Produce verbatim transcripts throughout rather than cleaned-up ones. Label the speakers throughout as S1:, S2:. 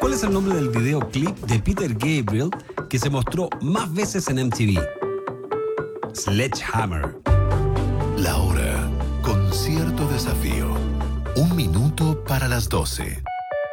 S1: ¿Cuál es el nombre del videoclip de Peter Gabriel que se mostró más veces en M T V? Sledgehammer.
S2: La hora con cierto desafío. Un minuto para las doce.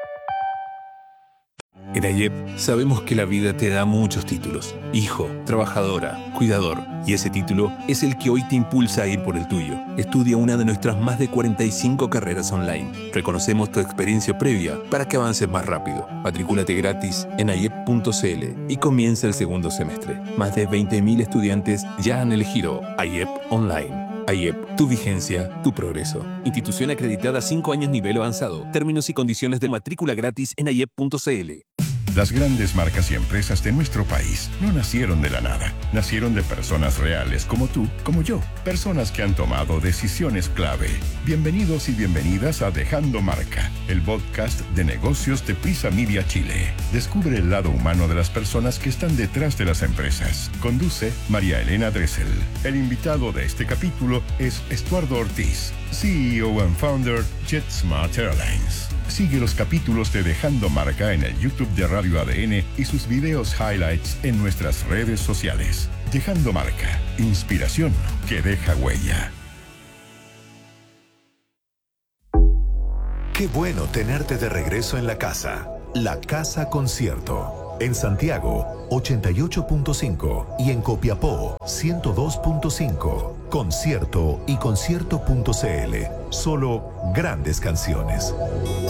S3: En AYEP sabemos que la vida te da muchos títulos. Hijo, trabajadora, cuidador. Y ese título es el que hoy te impulsa a ir por el tuyo. Estudia una de nuestras más de cuarenta y cinco carreras online. Reconocemos tu experiencia previa para que avances más rápido. Matricúlate gratis en ayep punto c l y comienza el segundo semestre. Más de veinte mil estudiantes ya han elegido AYEP Online. AYEP, tu vigencia, tu progreso. Institución acreditada cinco años nivel avanzado. Términos y condiciones de matrícula gratis en ayep punto c l.
S4: Las grandes marcas y empresas de nuestro país no nacieron de la nada. Nacieron de personas reales como tú, como yo. Personas que han tomado decisiones clave. Bienvenidos y bienvenidas a Dejando Marca, el podcast de negocios de Prisa Media Chile. Descubre el lado humano de las personas que están detrás de las empresas. Conduce María Elena Dressel. El invitado de este capítulo es Estuardo Ortiz, C E O and Founder JetSmart Airlines. Sigue los capítulos de Dejando Marca en el YouTube de Radio A D N y sus videos highlights en nuestras redes sociales. Dejando Marca, inspiración que deja huella.
S2: Qué bueno tenerte de regreso en la casa. La Casa Concierto. En Santiago, ochenta y ocho punto cinco y en Copiapó, ciento dos punto cinco. Concierto y concierto punto c l. Solo grandes canciones.